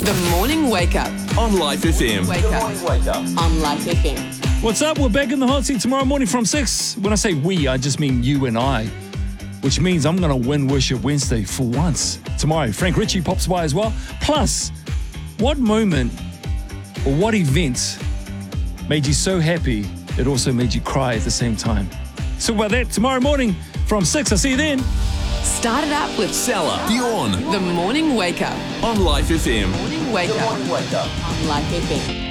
The Morning Wake Up. On Life FM. Wake up. On Life FM. What's up? We're back in the hot seat tomorrow morning from 6. When I say we, I just mean you and I, which means I'm going to win Worship Wednesday for once. Tomorrow, Frank Ritchie pops by as well. Plus, what moment or what event made you so happy it also made you cry at the same time? So about that tomorrow morning from 6. I'll see you then. Start it up with Salah, Dion. The Morning Wake Up. On Life FM. Morning Wake Up. On Life FM.